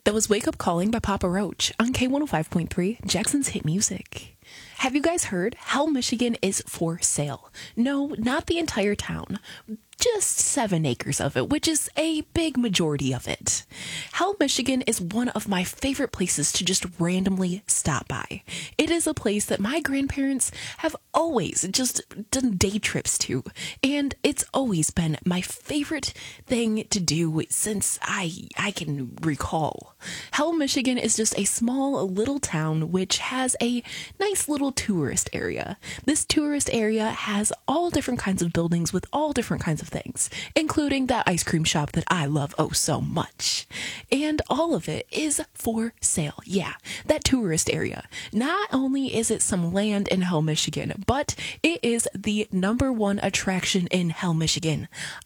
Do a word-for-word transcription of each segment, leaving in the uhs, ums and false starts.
That was Wake Up Calling by Papa Roach on K one oh five point three, Jackson's Hit Music. Have you guys heard? Hell, Michigan is for sale. No, not the entire town. Just seven acres of it, which is a big majority of it. Hell, Michigan is one of my favorite places to just randomly stop by. It is a place that my grandparents have always just done day trips to, and it's always been my favorite thing to do since I I can recall. Hell, Michigan is just a small little town which has a nice little tourist area. This tourist area has all different kinds of buildings with all different kinds of things, including that ice cream shop that I love oh so much. And all of it is for sale. Yeah, that tourist area. Not only is it some land in Hell, Michigan, but it is the number one attraction in Hell, Michigan.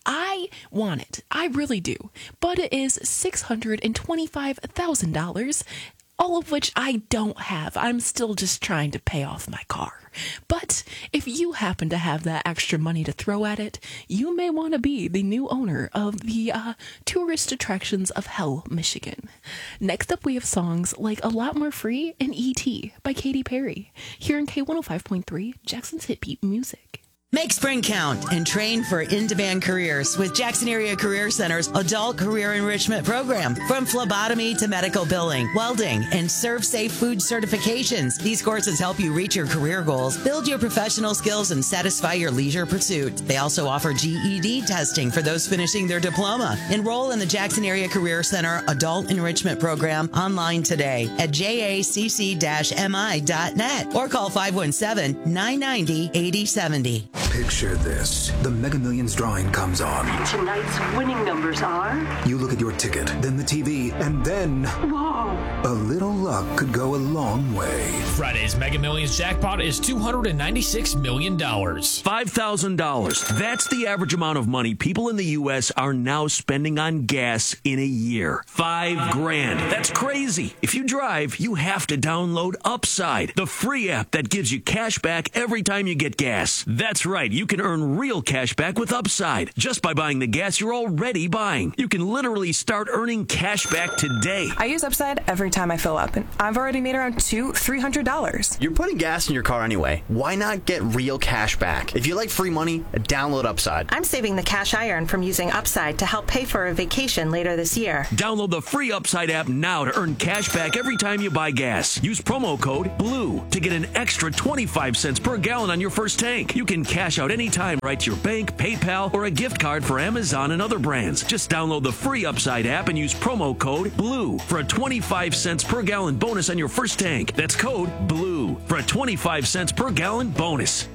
I want it. I really do. But it is six hundred twenty-five thousand dollars. All of which I don't have. I'm still just trying to pay off my car. But if you happen to have that extra money to throw at it, you may want to be the new owner of the uh, tourist attractions of Hell, Michigan. Next up, we have songs like A Lot More Free and E T by Katy Perry, here in K one oh five point three, Jackson's Hit Beat Music. Make spring count and train for in-demand careers with Jackson Area Career Center's Adult Career Enrichment Program. From phlebotomy to medical billing, welding, and serve-safe food certifications, these courses help you reach your career goals, build your professional skills, and satisfy your leisure pursuit. They also offer G E D testing for those finishing their diploma. Enroll in the Jackson Area Career Center Adult Enrichment Program online today at J A C C M I dot net or call five one seven, nine nine zero, eight zero seven zero. Picture this. The Mega Millions drawing comes on. Tonight's winning numbers are... You look at your ticket, then the T V, and then... Whoa! A little luck could go a long way. Friday's Mega Millions jackpot is two hundred ninety-six million dollars. five thousand dollars. That's the average amount of money people in the U S are now spending on gas in a year. Five grand. That's crazy. If you drive, you have to download Upside, the free app that gives you cash back every time you get gas. That's right. You can earn real cash back with Upside just by buying the gas you're already buying. You can literally start earning cash back today. I use Upside every time I fill up, and I've already made around two, three hundred dollars. You're putting gas in your car anyway. Why not get real cash back? If you like free money, download Upside. I'm saving the cash I earn from using Upside to help pay for a vacation later this year. Download the free Upside app now to earn cash back every time you buy gas. Use promo code BLUE to get an extra twenty-five cents per gallon on your first tank. You can cash out anytime right to your bank, PayPal, or a gift card for Amazon and other brands. Just download the free Upside app and use promo code BLUE for a twenty-five cents per gallon bonus on your first tank. That's code BLUE for a twenty-five cents per gallon bonus.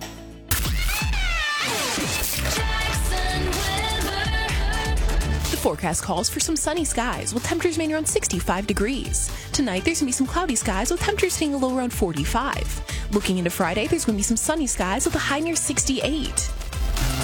The forecast calls for some sunny skies with temperatures mainly around sixty-five degrees. Tonight, there's going to be some cloudy skies with temperatures staying a low around forty-five. Looking into Friday, there's going to be some sunny skies with a high near sixty-eight.